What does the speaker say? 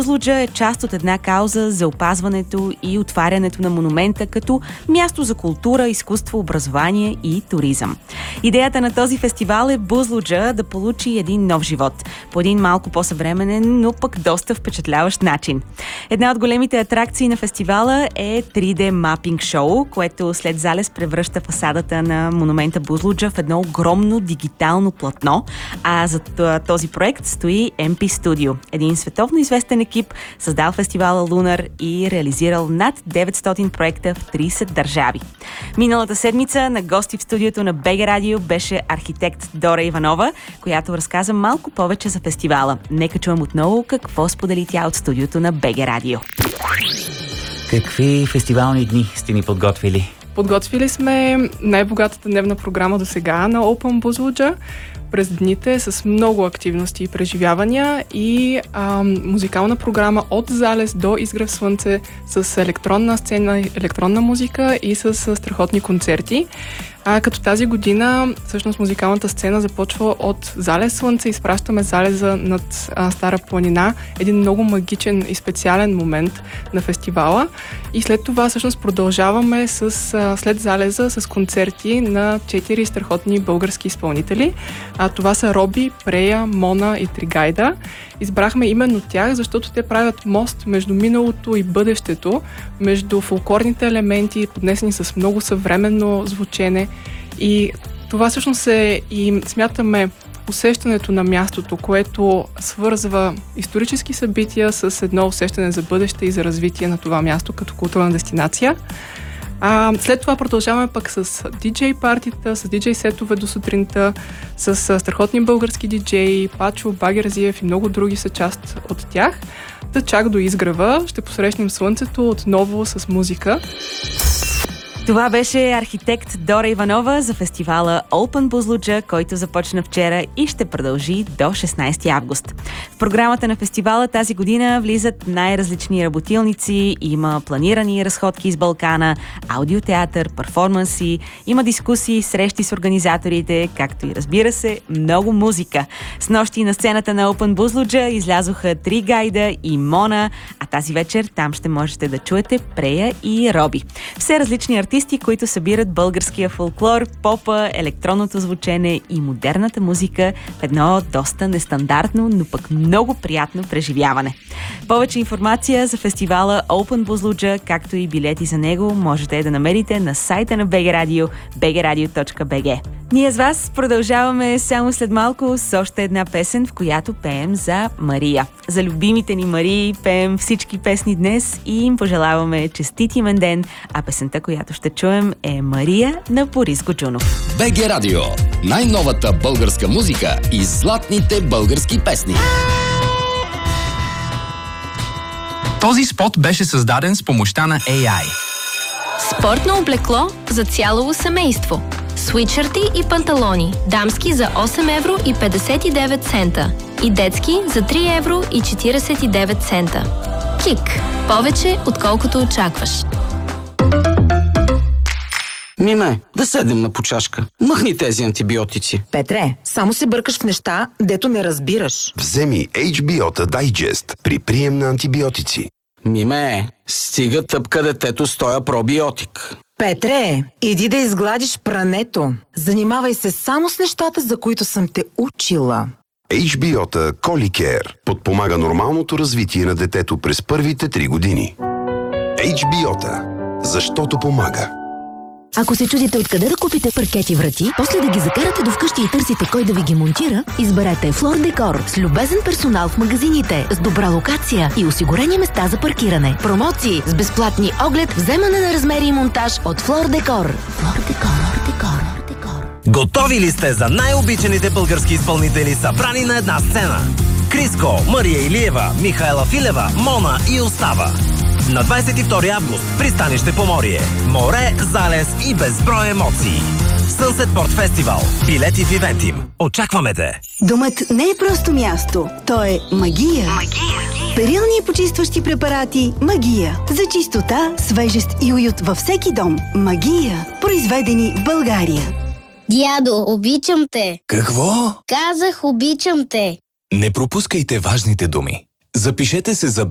Бузлуджа е част от една кауза за опазването и отварянето на монумента като място за култура, изкуство, образование и туризъм. Идеята на този фестивал е Бузлуджа да получи един нов живот по един малко по-съвременен, но пък доста впечатляващ начин. Една от големите атракции на фестивала е 3D мапинг шоу, което след залез превръща фасадата на монумента Бузлуджа в едно огромно дигитално платно, а за този проект стои MP Studio, един световно известен екип, създал фестивала Лунар и реализирал над 900 проекта в 30 държави. Миналата седмица на гости в студиото на БГ Радио беше архитект Дора Иванова, която разказа малко повече за фестивала. Нека чуем отново какво сподели тя от студиото на БГ Радио. Какви фестивални дни сте ни подготвили? Подготвили сме най-богатата дневна програма до сега на Open Бузлуджа през дните с много активности и преживявания и музикална програма от залез до изгрев слънце с електронна сцена, електронна музика и с страхотни концерти. Като тази година всъщност музикалната сцена започва от залез слънце, изпращаме залеза над Стара планина, един много магичен и специален момент на фестивала и след това всъщност продължаваме след залеза с концерти на 4 страхотни български изпълнители. Това са Роби, Прея, Мона и Тригайда. Избрахме именно тях, защото те правят мост между миналото и бъдещето, между фолклорните елементи, поднесени с много съвременно звучене. И това всъщност е и смятаме усещането на мястото, което свързва исторически събития с едно усещане за бъдеще и за развитие на това място като културна дестинация. След това продължаваме пък с диджей партита, с диджей сетове до сутринта, с страхотни български диджеи, Пачо, Багерзиев и много други са част от тях. Чак до изгрева ще посрещнем слънцето отново с музика. Това беше архитект Дора Иванова за фестивала Open Бузлуджа, който започна вчера и ще продължи до 16 август. В програмата на фестивала тази година влизат най-различни работилници, има планирани разходки из Балкана, аудиотеатър, перформанси, има дискусии, срещи с организаторите, както и разбира се, много музика. Снощи на сцената на Open Бузлуджа излязоха Тригайда и Мона, а тази вечер там ще можете да чуете Прея и Роби. Все различни артисти, които събират българския фолклор, попа, електронното звучене и модерната музика в едно доста нестандартно, но пък много приятно преживяване. Повече информация за фестивала Open Бузлуджа, както и билети за него, можете да намерите на сайта на БГ Радио, bgradio.bg. Ние с вас продължаваме само след малко с още една песен, в която пеем за Мария. За любимите ни Марии пеем всички песни днес и им пожелаваме честит имен ден, а песента, която ще чуем е Мария на Борис Годжунов. БГ Радио. Най-новата българска музика и златните български песни. Този спот беше създаден с помощта на AI. Спортно облекло за цяло семейство. Свитшърти и панталони. Дамски за 8 евро и 59 цента. И детски за 3 евро и 49 цента. Кик. Повече, отколкото очакваш. Миме, да седнем на почашка. Махни тези антибиотици. Петре, само се бъркаш в неща, дето не разбираш. Вземи HBO Digest при прием на антибиотици. Миме, стига тъпка детето с тоя пробиотик. Петре, иди да изгладиш прането. Занимавай се само с нещата, за които съм те учила. HBO Colicare подпомага нормалното развитие на детето през първите 3 години. HBO, защото помага. Ако се чудите откъде да купите паркети врати, после да ги закарате до вкъщи и търсите кой да ви ги монтира, изберете Флор Декор с любезен персонал в магазините, с добра локация и осигурени места за паркиране. Промоции с безплатни оглед, вземане на размери и монтаж от Флор Декор. Флор Декор. Готови ли сте за най-обичаните български изпълнители, събрани на една сцена? Криско, Мария Илиева, Михаела Филева, Мона и Остава. На 22 август пристанище Поморие. Море, залез и безброй емоции. Sunset Port Festival. Билети в Ивентим. Очакваме те! Домът не е просто място. То е магия. Перилни и почистващи препарати Магия. За чистота, свежест и уют във всеки дом. Магия. Произведени в България. Дядо, обичам те. Какво? Казах, обичам те. Не пропускайте важните думи. Запишете се за